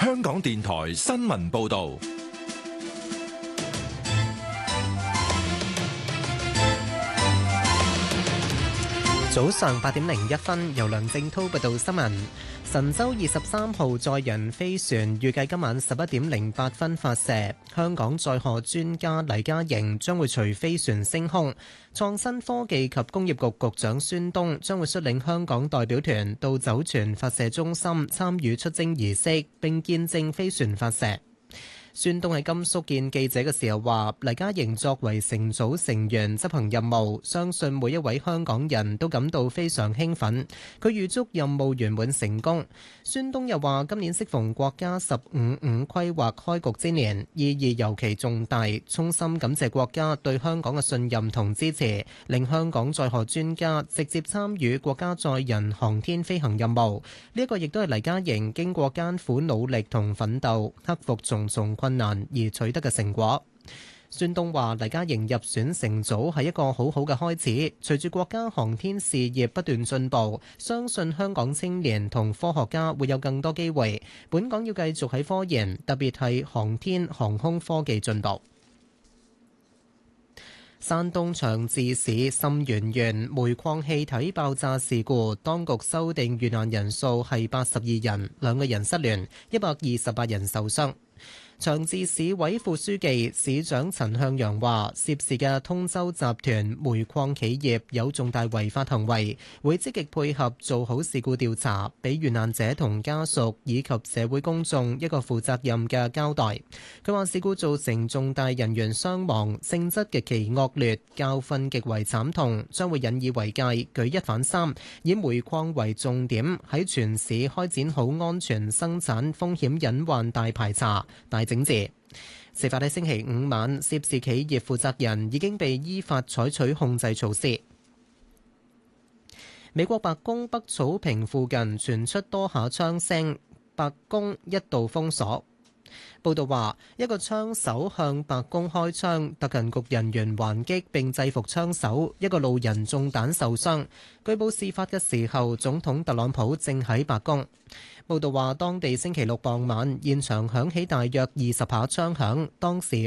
香港電台新聞報道。 早上8:01，由梁正滔報道新聞。神舟23號載人飛船預計今晚11:08發射，香港載荷專家黎家瑩將會隨飛船升空。創新科技及工業局局長孫東將會率領香港代表團到酒泉發射中心參與出征儀式，並見證飛船發射。孫東喺甘肅見記者嘅時候話，黎家瑩作為乘組成員執行任務，相信每一位香港人都感到非常興奮。佢預祝任務圓滿成功。孫東又話，今年適逢國家15/5規劃開局之年，意義尤其重大，衷心感謝國家對香港嘅信任同支持，令香港載荷專家直接參與國家載人航天飛行任務。呢一個亦都係黎家瑩經過艱苦努力同奮鬥，克服重重困難而取得嘅成果。孫東話：黎家瑩入選乘組係一個好好嘅開始。隨住國家航天事業不斷進步，相信香港青年同科學家會有更多機會。本港要繼續喺科研，特別係航天航空科技進步。山東長治市沁源縣煤礦氣體爆炸事故，當局修訂遇難人數係82人，2個人失聯，128人受傷。長治市委副書記、市長陳向陽話：涉事嘅通州集團煤礦企業有重大違法行為，會積極配合做好事故調查，俾遇難者同家屬以及社會公眾一個負責任嘅交代。佢話事故造成重大人員傷亡，性質極其惡劣，教訓極為慘痛，將會引以為戒，舉一反三，以煤礦為重點，喺全市開展好安全生產風險隱患大排查、大整治。事發喺星期五晚，涉事企業負責人已經被依法採取控制措施。美國白宮北草坪附近傳出多下槍聲，白宮一度封鎖。報道話，一個槍手向白宮開槍，特勤局人員還擊並制服槍手，一個路人中彈受傷。據報事發嘅時候，總統特朗普正喺白宮。報道話，當地星期六傍晚，現場響起大約20下槍響，當時